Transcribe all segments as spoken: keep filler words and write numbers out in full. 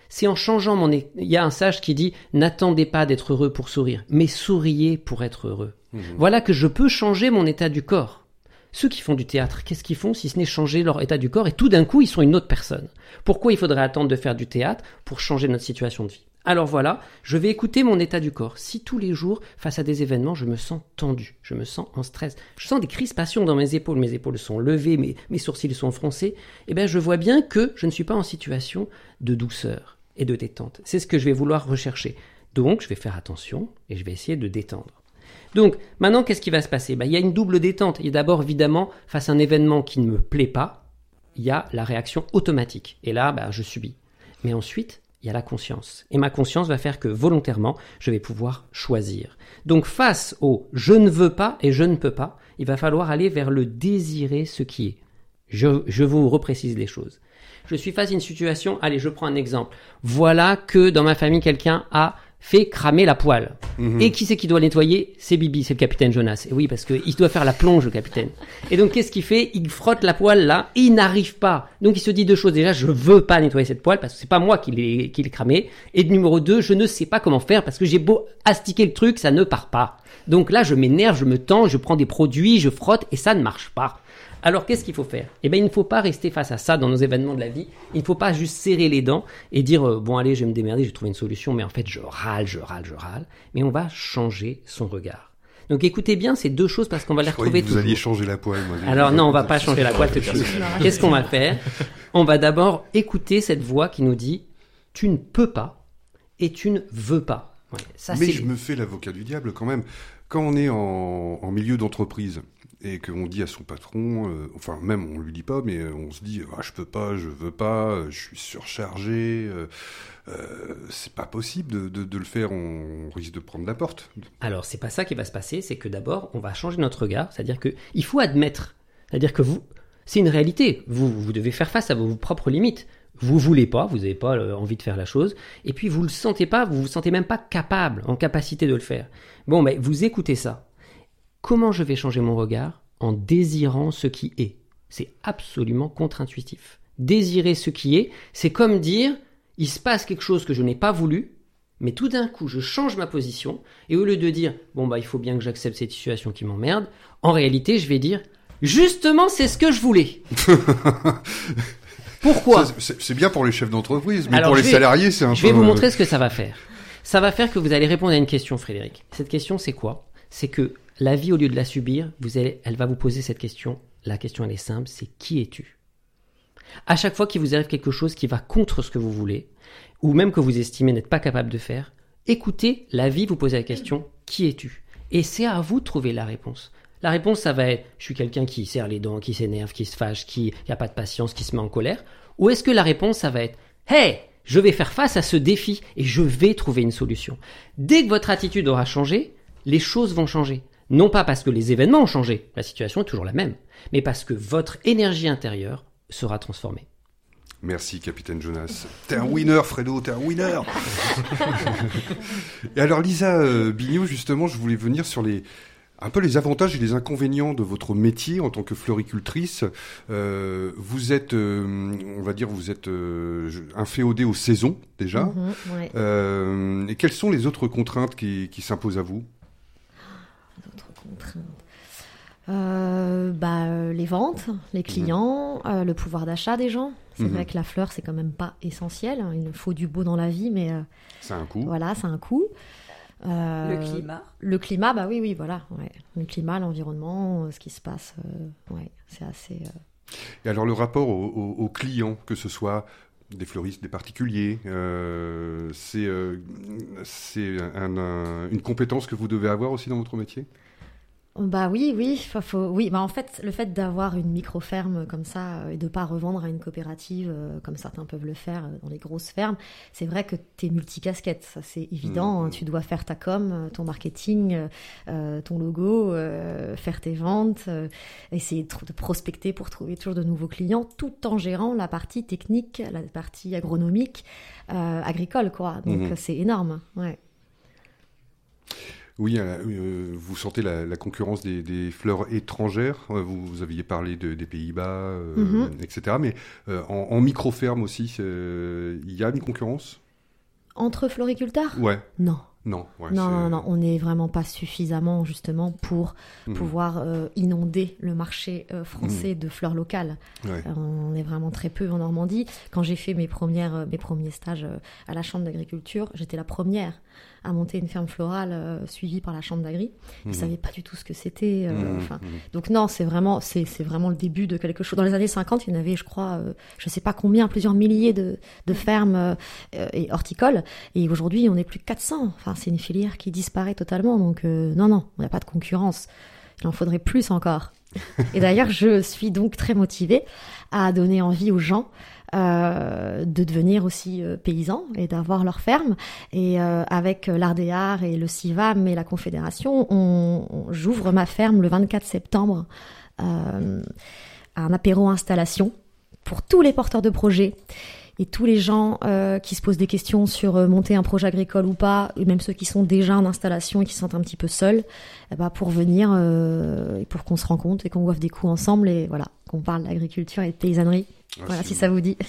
C'est en changeant mon... É... Il y a un sage qui dit « N'attendez pas d'être heureux pour sourire, mais souriez pour être heureux. Mmh. » Voilà que je peux changer mon état du corps. Ceux qui font du théâtre, qu'est-ce qu'ils font si ce n'est changer leur état du corps et tout d'un coup, ils sont une autre personne. Pourquoi il faudrait attendre de faire du théâtre pour changer notre situation de vie ? Alors voilà, je vais écouter mon état du corps. Si tous les jours, face à des événements, je me sens tendu, je me sens en stress, je sens des crispations dans mes épaules, mes épaules sont levées, mes, mes sourcils sont froncés, eh bien je vois bien que je ne suis pas en situation de douceur et de détente. C'est ce que je vais vouloir rechercher. Donc, je vais faire attention et je vais essayer de détendre. Donc, maintenant, qu'est-ce qui va se passer ? Ben, il y a une double détente. Il y a d'abord, évidemment, face à un événement qui ne me plaît pas, il y a la réaction automatique. Et là, ben, je subis. Mais ensuite, il y a la conscience. Et ma conscience va faire que, volontairement, je vais pouvoir choisir. Donc, face au « je ne veux pas » et « je ne peux pas », il va falloir aller vers le « désirer ce qui est ». Je, je vous reprécise les choses. Je suis face à une situation, allez, je prends un exemple. Voilà que dans ma famille, quelqu'un a fait cramer la poêle. Mmh. Et qui c'est qui doit nettoyer ? C'est Bibi, c'est le capitaine Jonas. Et oui, parce qu'il doit faire la plonge, le capitaine. Et donc, qu'est-ce qu'il fait ? Il frotte la poêle là, et il n'arrive pas. Donc, il se dit deux choses. Déjà, je veux pas nettoyer cette poêle, parce que c'est pas moi qui l'ai, qui l'ai cramé. Et numéro deux, je ne sais pas comment faire, parce que j'ai beau astiquer le truc, ça ne part pas. Donc là, je m'énerve, je me tends, je prends des produits, je frotte, et ça ne marche pas. Alors, qu'est-ce qu'il faut faire ? Eh bien, il ne faut pas rester face à ça dans nos événements de la vie. Il ne faut pas juste serrer les dents et dire euh, « bon, allez, je vais me démerder, j'ai trouvé une solution, mais en fait, je râle, je râle, je râle. » Mais on va changer son regard. Donc, écoutez bien ces deux choses parce qu'on va les retrouver tout. Vous alliez changer la poêle. Moi, Alors non, on ne va pas changer la poêle. Qu'est-ce qu'on va faire ? On va d'abord écouter cette voix qui nous dit « tu ne peux pas et tu ne veux pas. » Ouais, ça, mais c'est... je me fais l'avocat du diable quand même. Quand on est en, en milieu d'entreprise et qu'on dit à son patron, euh, enfin même on lui dit pas, mais on se dit ah, je peux pas, je veux pas, je suis surchargé, euh, euh, c'est pas possible de, de, de le faire, on risque de prendre la porte. Alors c'est pas ça qui va se passer, c'est que d'abord on va changer notre regard, c'est-à-dire que il faut admettre, c'est-à-dire que vous, c'est une réalité, vous vous devez faire face à vos, vos propres limites. Vous voulez pas, vous n'avez pas euh, envie de faire la chose, et puis vous le sentez pas, vous vous sentez même pas capable, en capacité de le faire. Bon, mais vous écoutez ça. Comment je vais changer mon regard ? En désirant ce qui est. C'est absolument contre-intuitif. Désirer ce qui est, c'est comme dire, il se passe quelque chose que je n'ai pas voulu, mais tout d'un coup, je change ma position, et au lieu de dire, bon bah il faut bien que j'accepte cette situation qui m'emmerde, en réalité, je vais dire, justement, c'est ce que je voulais. Pourquoi ? Ça, c'est, c'est bien pour les chefs d'entreprise, mais Alors, pour les vais, salariés, c'est un je peu... Je vais vous montrer ce que ça va faire. Ça va faire que vous allez répondre à une question, Frédéric. Cette question, c'est quoi ? C'est que la vie, au lieu de la subir, vous allez, elle va vous poser cette question. La question, elle est simple, c'est qui es-tu ? À chaque fois qu'il vous arrive quelque chose qui va contre ce que vous voulez, ou même que vous estimez n'être pas capable de faire, écoutez la vie vous poser la question, qui es-tu ? Et c'est à vous de trouver la réponse. La réponse, ça va être, je suis quelqu'un qui serre les dents, qui s'énerve, qui se fâche, qui n'a pas de patience, qui se met en colère. Ou est-ce que la réponse, ça va être, hey, je vais faire face à ce défi et je vais trouver une solution. Dès que votre attitude aura changé, les choses vont changer. Non pas parce que les événements ont changé, la situation est toujours la même, mais parce que votre énergie intérieure sera transformée. Merci, capitaine Jonas. T'es un winner, Fredo, t'es un winner. Et alors, Lisa euh, Bignot, justement, je voulais venir sur les... un peu les avantages et les inconvénients de votre métier en tant que floricultrice. Euh, vous êtes, euh, on va dire, vous êtes euh, inféodée aux saisons déjà. Mmh, ouais. euh, et quelles sont les autres contraintes qui, qui s'imposent à vous ? D'autres contraintes euh, bah, les ventes, les clients, mmh. euh, le pouvoir d'achat des gens. C'est mmh. vrai que la fleur, c'est quand même pas essentiel. Il faut du beau dans la vie, mais euh, ça a un coût. Voilà, ça a un coût. Euh, le climat. Le climat, bah oui, oui, voilà. Ouais. Le climat, l'environnement, euh, ce qui se passe, euh, ouais, c'est assez... Euh... Et alors, le rapport aux au, au clients, que ce soit des fleuristes, des particuliers, euh, c'est, euh, c'est un, un, une compétence que vous devez avoir aussi dans votre métier ? Bah oui, oui, faut, faut, oui. Bah en fait, le fait d'avoir une micro-ferme comme ça euh, et de pas revendre à une coopérative euh, comme certains peuvent le faire euh, dans les grosses fermes, c'est vrai que t'es multicasquette, ça c'est évident. Mmh. Hein, tu dois faire ta com, ton marketing, euh, ton logo, euh, faire tes ventes, euh, essayer de, de prospecter pour trouver toujours de nouveaux clients, tout en gérant la partie technique, la partie agronomique, euh, agricole, quoi. Donc mmh. c'est énorme, ouais. Oui, euh, vous sentez la, la concurrence des, des fleurs étrangères. Vous, vous aviez parlé de, des Pays-Bas, euh, mm-hmm. et cetera. Mais euh, en, en micro-ferme aussi, il y a une concurrence ? Entre floriculteurs ? Ouais. Non. Non, ouais, non, non, non, on n'est vraiment pas suffisamment justement pour mmh. pouvoir euh, inonder le marché euh, français mmh. de fleurs locales. Ouais. Euh, on est vraiment très peu en Normandie. Quand j'ai fait mes, premières, mes premiers stages euh, à la Chambre d'agriculture, j'étais la première à monter une ferme florale euh, suivie par la Chambre d'agri. Ils ne mmh. savaient pas du tout ce que c'était. Euh, mmh. Enfin, donc non, c'est vraiment, c'est, c'est vraiment le début de quelque chose. Dans les années cinquante, il y en avait, je crois, euh, je ne sais pas combien, plusieurs milliers de, de fermes euh, et horticoles. Et aujourd'hui, on est plus de quatre cents. Enfin, c'est une filière qui disparaît totalement. Donc euh, non, non, il n'y a pas de concurrence. Il en faudrait plus encore. Et d'ailleurs, je suis donc très motivée à donner envie aux gens Euh, de devenir aussi euh, paysans et d'avoir leur ferme. Et euh, avec l'Ardéar et le CIVAM et la Confédération, on, on, j'ouvre ma ferme le vingt-quatre septembre euh, à un apéro installation pour tous les porteurs de projets et tous les gens euh, qui se posent des questions sur euh, monter un projet agricole ou pas, et même ceux qui sont déjà en installation et qui se sentent un petit peu seuls, eh ben, pour venir euh, et pour qu'on se rencontre et qu'on boive des coups ensemble et voilà, qu'on parle d'agriculture et de paysannerie. Ah, voilà, si ça vous dit.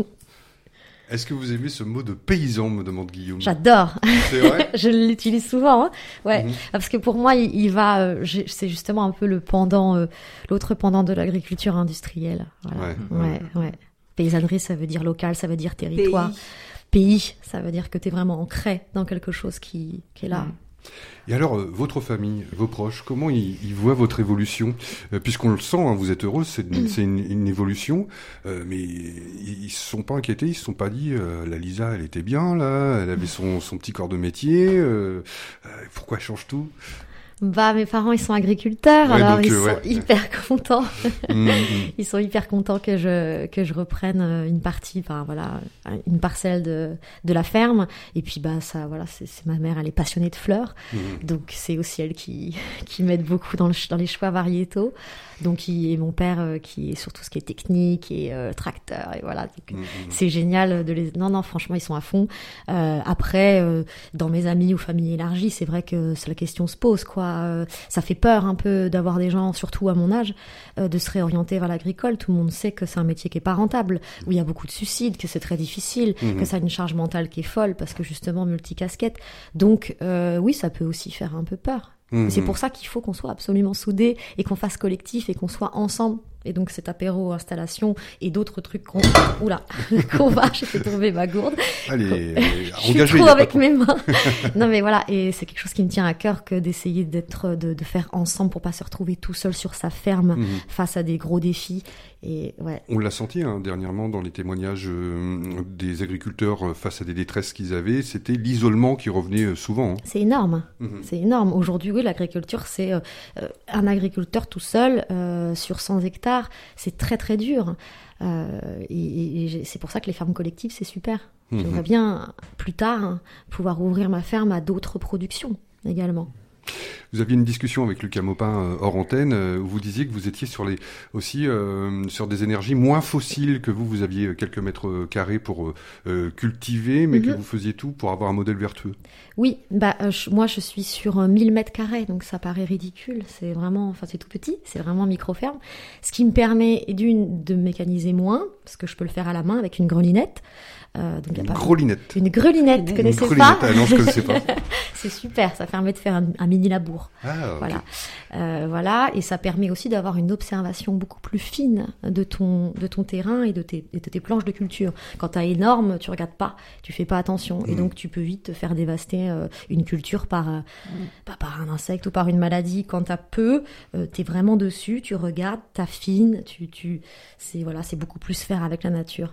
Est-ce que vous aimez ce mot de paysan, me demande Guillaume ? J'adore. C'est vrai ? Je l'utilise souvent. Hein. Ouais, mm-hmm. parce que pour moi, il, il va. Euh, c'est justement un peu le pendant, euh, l'autre pendant de l'agriculture industrielle. Voilà. Ouais, ouais, ouais. ouais. Paysannerie, ça veut dire local, ça veut dire territoire. Pays, Pays ça veut dire que tu es vraiment ancré dans quelque chose qui, qui est là. Mm. Et alors, euh, votre famille, vos proches, comment ils, ils voient votre évolution ? euh, Puisqu'on le sent, hein, vous êtes heureuse, c'est, une, c'est une, une évolution, euh, mais ils ne se sont pas inquiétés, ils ne se sont pas dit euh, « la Lisa, elle était bien, là, elle avait son, son petit corps de métier, euh, euh, pourquoi elle change tout ?» Bah, mes parents, ils sont agriculteurs, ouais, alors donc, ils euh, sont ouais. hyper contents. mmh. Ils sont hyper contents que je que je reprenne une partie, enfin voilà, une parcelle de de la ferme. Et puis bah ça, voilà, c'est, c'est ma mère, elle est passionnée de fleurs, mmh. donc c'est aussi elle qui qui m'aide beaucoup dans le dans les choix variétaux. Donc il, et mon père euh, qui est sur tout ce qui est technique et euh, tracteur et voilà, donc, mmh. c'est génial de les. Non non, franchement ils sont à fond. Euh, après, euh, dans mes amis ou famille élargie, c'est vrai que la question se pose quoi. Euh, ça fait peur un peu d'avoir des gens, surtout à mon âge, euh, de se réorienter vers l'agricole. Tout le monde sait que c'est un métier qui est pas rentable, où il y a beaucoup de suicides, que c'est très difficile, mmh. que ça a une charge mentale qui est folle parce que justement multicasquette. Donc euh, oui, ça peut aussi faire un peu peur. Mmh. C'est pour ça qu'il faut qu'on soit absolument soudés et qu'on fasse collectif et qu'on soit ensemble. Et donc cet apéro, installation et d'autres trucs qu'on, oula, qu'on va, j'ai fait tomber ma gourde. Allez, je suis trop avec mes mains. Non mais voilà, et c'est quelque chose qui me tient à cœur que d'essayer d'être, de, de faire ensemble pour pas se retrouver tout seul sur sa ferme mmh. face à des gros défis. Et ouais. On l'a senti hein, dernièrement dans les témoignages euh, des agriculteurs face à des détresses qu'ils avaient, c'était l'isolement qui revenait souvent. Hein. C'est énorme, mmh. c'est énorme. Aujourd'hui, oui, l'agriculture, c'est euh, un agriculteur tout seul euh, sur cent hectares. C'est très très dur euh, et, et c'est pour ça que les fermes collectives c'est super. Mmh. J'aimerais bien plus tard hein, pouvoir ouvrir ma ferme à d'autres productions également. Vous aviez une discussion avec Lucas Maupin euh, hors antenne euh, où vous disiez que vous étiez sur les aussi euh, sur des énergies moins fossiles que vous. Vous aviez quelques mètres carrés pour euh, cultiver, mais mm-hmm. que vous faisiez tout pour avoir un modèle vertueux. Oui, bah euh, je, moi je suis sur mille mètres carrés, donc ça paraît ridicule. C'est vraiment, enfin c'est tout petit, c'est vraiment micro-ferme. Ce qui me permet d'une de mécaniser moins, parce que je peux le faire à la main avec une grelinette. Euh, donc une grelinette. Une grelinette, vous connaissez une pas? Ah non, je connaissais pas. C'est super, ça permet de faire un, un mini labour. Ah, okay. Voilà, euh, voilà, et ça permet aussi d'avoir une observation beaucoup plus fine de ton de ton terrain et de tes de tes planches de culture. Quand t'as énorme, tu regardes pas, tu fais pas attention, mmh. et donc tu peux vite te faire dévaster euh, une culture par euh, mmh. pas par un insecte ou par une maladie. Quand t'as peu, euh, t'es vraiment dessus, tu regardes, t'affines, tu tu c'est voilà, c'est beaucoup plus faire avec la nature.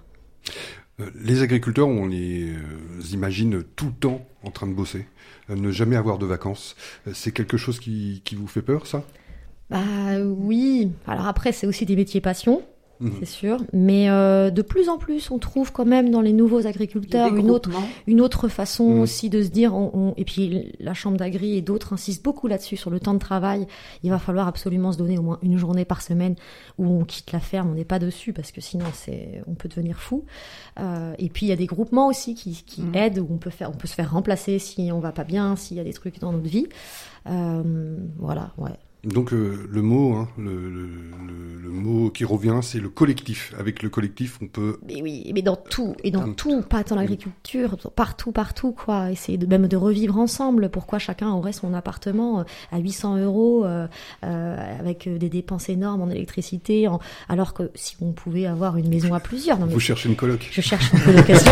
Les agriculteurs, on les imagine tout le temps en train de bosser, ne jamais avoir de vacances. C'est quelque chose qui, qui vous fait peur, ça ? Bah oui. Alors après, c'est aussi des métiers passion. Mmh. C'est sûr, mais euh, de plus en plus, on trouve quand même dans les nouveaux agriculteurs une autre, une autre façon mmh. aussi de se dire, on, on, et puis la Chambre d'Agri et d'autres insistent beaucoup là-dessus, sur le temps de travail. Il va falloir absolument se donner au moins une journée par semaine où on quitte la ferme, on n'est pas dessus, parce que sinon c'est, on peut devenir fou. Euh, et puis il y a des groupements aussi qui, qui mmh. aident, où on peut, faire, on peut se faire remplacer si on va pas bien, s'il y a des trucs dans notre vie. Euh, voilà, ouais. Donc euh, le mot, hein, le, le, le, le mot qui revient, c'est le collectif. Avec le collectif, on peut. Mais oui, mais dans tout et dans tout, pas dans l'agriculture, partout, partout, quoi. Essayer de même de revivre ensemble. Pourquoi chacun aurait son appartement à huit cents euros euh, euh, avec des dépenses énormes en électricité, en... alors que si on pouvait avoir une maison à plusieurs. Non, mais vous cherchez une coloc. Je cherche une colocation.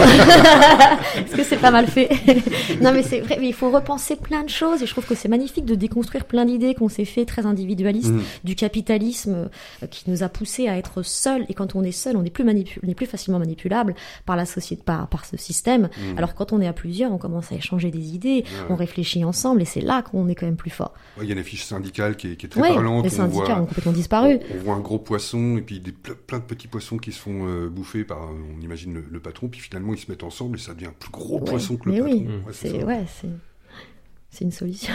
Parce que c'est pas mal fait. Non, mais c'est vrai. Mais il faut repenser plein de choses et je trouve que c'est magnifique de déconstruire plein d'idées qu'on s'est fait très individualiste, mmh. du capitalisme euh, qui nous a poussé à être seuls. Et quand on est seul, on est plus manipul- on est plus facilement manipulable par la société, par, par ce système. Mmh. Alors que quand on est à plusieurs, on commence à échanger des idées, ouais, on réfléchit ensemble et c'est là qu'on est quand même plus fort. Il ouais, y a une affiche syndicale qui est, qui est très ouais, parlante. Les syndicats on voit, ont complètement disparu. On, on voit un gros poisson et puis des, plein de petits poissons qui se font euh, bouffer par, on imagine, le, le patron. Puis finalement, ils se mettent ensemble et ça devient un plus gros ouais, poisson que le patron. Oui, mmh. ouais, c'est, c'est ouais, c'est... C'est une solution.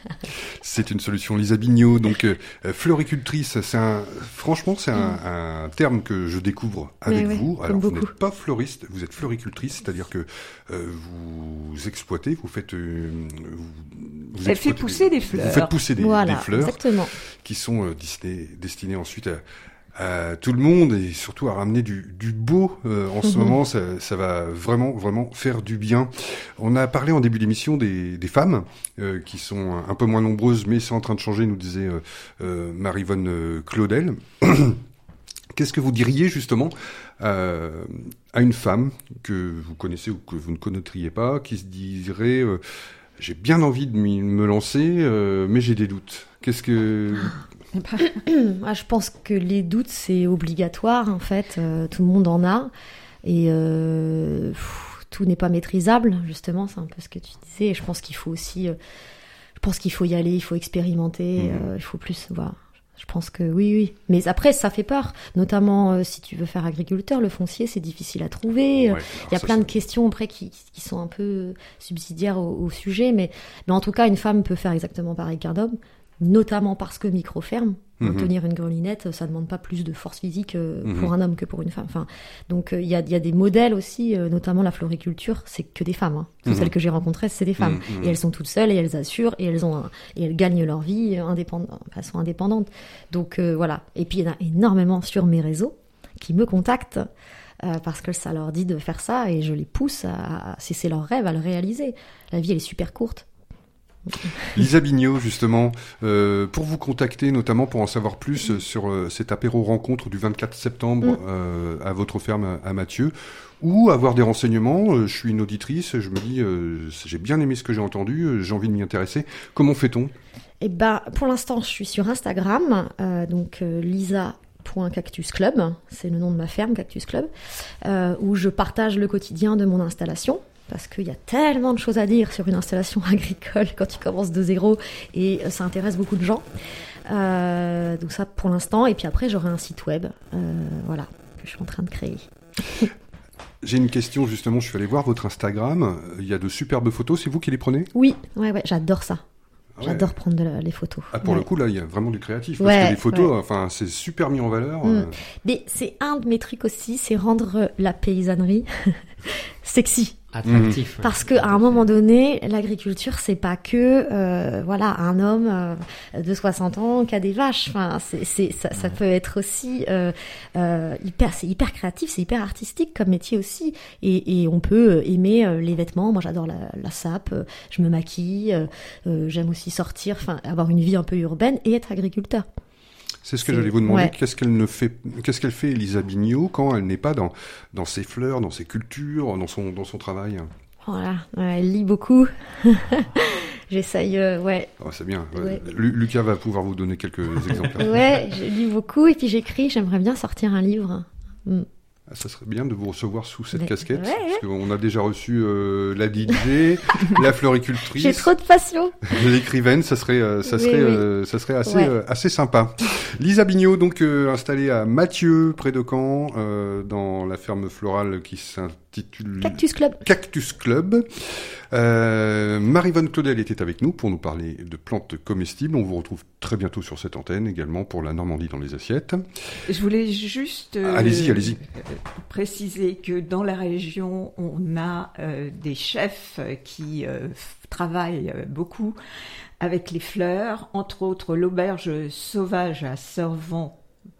C'est une solution. Lisa Bignot, donc euh, floricultrice, c'est un, franchement, c'est un, mmh. un terme que je découvre avec oui, vous. Alors, vous beaucoup. n'êtes pas fleuriste, vous êtes floricultrice, c'est-à-dire que euh, vous exploitez, vous faites... Euh, vous, vous Elle fait pousser des, des fleurs. Vous faites pousser des, voilà, des fleurs exactement. Qui sont euh, destinées, destinées ensuite à... à tout le monde et surtout à ramener du, du beau euh, en ce mmh. moment, ça, ça va vraiment vraiment faire du bien. On a parlé en début d'émission des, des femmes euh, qui sont un peu moins nombreuses, mais c'est en train de changer, nous disait euh, euh, Marie-Vonne Claudel. Qu'est-ce que vous diriez justement euh, à une femme que vous connaissez ou que vous ne connaîtriez pas, qui se dirait euh, j'ai bien envie de me lancer, euh, mais j'ai des doutes. Qu'est-ce que ah, je pense que les doutes, c'est obligatoire, en fait. Euh, tout le monde en a. Et euh, pff, tout n'est pas maîtrisable, justement. C'est un peu ce que tu disais. Et je pense qu'il faut aussi... Euh, je pense qu'il faut y aller, il faut expérimenter. Mmh. Euh, il faut plus... Voilà. Je pense que oui, oui. Mais après, ça fait peur. Notamment, euh, si tu veux faire agriculteur, le foncier, c'est difficile à trouver. Ouais, il y a plein de questions après qui, qui sont un peu subsidiaires au, au sujet. Mais, mais en tout cas, une femme peut faire exactement pareil qu'un homme. Notamment parce que micro-ferme, mmh. tenir une grelinette, ça ne demande pas plus de force physique euh, mmh. pour un homme que pour une femme. Enfin, donc il euh, y, a, y a des modèles aussi, euh, notamment la floriculture, c'est que des femmes. Hein. Toutes mmh. celles que j'ai rencontrées, c'est des femmes. Mmh. Et elles sont toutes seules et elles assurent et elles, ont un, et elles gagnent leur vie indépend- de façon indépendante. Donc euh, voilà. Et puis il y en a énormément sur mes réseaux qui me contactent euh, parce que ça leur dit de faire ça et je les pousse, à, à, si c'est leur rêve, à le réaliser. La vie, elle est super courte. Lisa Bignot, justement, euh, pour vous contacter, notamment pour en savoir plus mmh. sur euh, cet apéro rencontre du vingt-quatre septembre mmh. euh, à votre ferme à, à Mathieu, ou avoir des renseignements, euh, je suis une auditrice, je me dis, euh, j'ai bien aimé ce que j'ai entendu, euh, j'ai envie de m'y intéresser. Comment fait-on ? Eh ben, pour l'instant, je suis sur Instagram, euh, donc euh, Lisa. Cactus Club, c'est le nom de ma ferme, Cactus Club, euh, où je partage le quotidien de mon installation. Parce qu'il y a tellement de choses à dire sur une installation agricole quand tu commences de zéro et ça intéresse beaucoup de gens. Euh, donc ça pour l'instant. Et puis après, j'aurai un site web euh, voilà, que je suis en train de créer. J'ai une question justement, je suis allé voir votre Instagram. Il y a de superbes photos, c'est vous qui les prenez ? Oui, ouais, ouais, j'adore ça. Ouais. J'adore prendre de la, les photos. Ah, pour ouais. le coup, là, il y a vraiment du créatif. Ouais, parce que les photos, ouais. enfin, c'est super mis en valeur. Mmh. Euh... Mais c'est un de mes trucs aussi, c'est rendre la paysannerie sexy. Attractif. Mmh. Parce qu'à un moment donné, l'agriculture, c'est pas que euh, voilà un homme euh, de soixante ans qui a des vaches. Enfin, c'est, c'est, ça, ça peut être aussi euh, euh, hyper, c'est hyper créatif, c'est hyper artistique comme métier aussi. Et, et on peut aimer euh, les vêtements. Moi, j'adore la, la sape. Euh, je me maquille. Euh, euh, j'aime aussi sortir, enfin, avoir une vie un peu urbaine et être agriculteur. C'est ce que c'est... j'allais vous demander. Ouais. Qu'est-ce qu'elle ne fait, qu'est-ce qu'elle fait, Lisa Bignot, quand elle n'est pas dans dans ses fleurs, dans ses cultures, dans son dans son travail. Voilà, ouais, elle lit beaucoup. J'essaye, euh, ouais. Oh, c'est bien. Ouais. Ouais. Lucas va pouvoir vous donner quelques exemples. Ouais, je lis beaucoup et puis j'écris. J'aimerais bien sortir un livre. Mm. Ah, ça serait bien de vous recevoir sous cette Mais, casquette, ouais, parce qu'on a déjà reçu euh, la D J, la floricultrice, J'ai trop de passion. l'écrivaine, ça serait, euh, ça serait, Oui, oui. euh, ça serait assez, Ouais. euh, assez sympa. Lisa Bignot, donc euh, installée à Mathieu, près de Caen, euh, dans la ferme florale qui s'intitule Cactus Club. Cactus Club. Euh, Marie-Vonne Claudel était avec nous pour nous parler de plantes comestibles. On vous retrouve très bientôt sur cette antenne également pour la Normandie dans les assiettes. Je voulais juste euh, Allez-y, allez-y. euh, préciser que dans la région, on a euh, des chefs qui euh, f- travaillent euh, beaucoup avec les fleurs, entre autres l'auberge sauvage à Servan,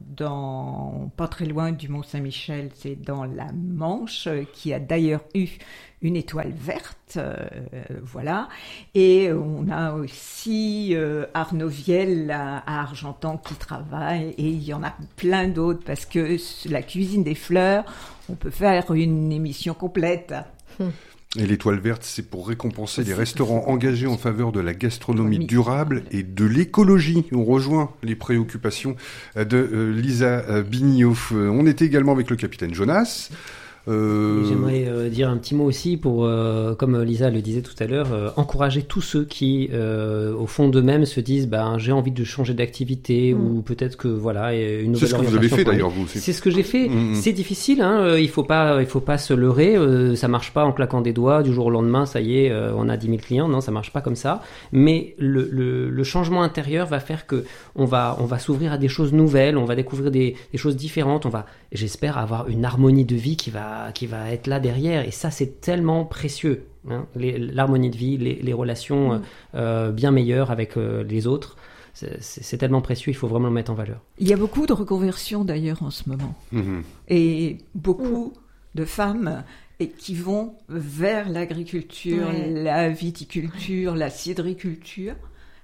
dans, pas très loin du Mont-Saint-Michel, c'est dans la Manche, euh, qui a d'ailleurs eu une étoile verte, euh, voilà. Et on a aussi euh, Arnaud Viel à, à Argentan qui travaille, et il y en a plein d'autres, parce que la cuisine des fleurs, on peut faire une émission complète. Et l'étoile verte, c'est pour récompenser les C'est- restaurants engagés en faveur de la gastronomie Oui. durable et de l'écologie. On rejoint les préoccupations euh, de euh, Lisa euh, Bignot. Euh, On était également avec le capitaine Jonas. Euh, J'aimerais euh, dire un petit mot aussi pour, euh, comme Lisa le disait tout à l'heure, euh, encourager tous ceux qui, euh, au fond d'eux-mêmes, se disent ben, j'ai envie de changer d'activité Mm. ou peut-être que voilà, une nouvelle C'est ce que vous avez orientation fait pour d'ailleurs, aller. vous aussi. C'est ce que j'ai fait. Mm. C'est difficile, hein. euh, il faut pas, il faut pas se leurrer. Euh, ça marche pas en claquant des doigts du jour au lendemain. Ça y est, euh, on a dix mille clients. Non, ça marche pas comme ça. Mais le, le, le changement intérieur va faire que on va, on va s'ouvrir à des choses nouvelles. On va découvrir des, des choses différentes. On va, j'espère, avoir une harmonie de vie qui va, qui va être là derrière, et ça c'est tellement précieux, hein, les- l'harmonie de vie, les, les relations Mm. euh, bien meilleures avec euh, les autres, c'est, c'est- c'est tellement précieux, il faut vraiment le mettre en valeur. Il y a beaucoup de reconversions d'ailleurs en ce moment. Mhm. Et beaucoup de femmes et qui vont vers l'agriculture, Ouais. la viticulture, la cidriculture.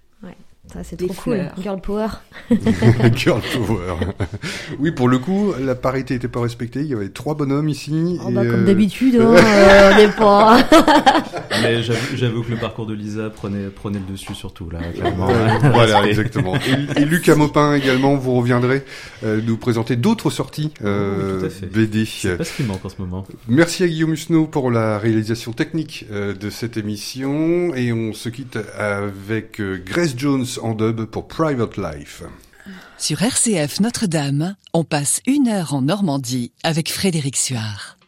Ça, c'est Des trop cool. fleurs. Girl power. Girl power. Oui, pour le coup, la parité n'était pas respectée. Il y avait trois bonhommes ici. Oh, et, bah, comme euh, d'habitude, hein, euh, on n'est pas. Mais j'avoue, j'avoue que le parcours de Lisa prenait, prenait le dessus surtout, là, clairement. Ouais, voilà, exactement. Et, et Lucas Maupin également, vous reviendrez euh, nous présenter d'autres sorties euh, Oui, tout à fait. B D. C'est pas ce qui manque en ce moment. Merci à Guillaume Husneau pour la réalisation technique euh, de cette émission, et on se quitte avec euh, Grace Jones en dub pour Private Life. Sur R C F Notre-Dame, on passe une heure en Normandie avec Frédéric Suard.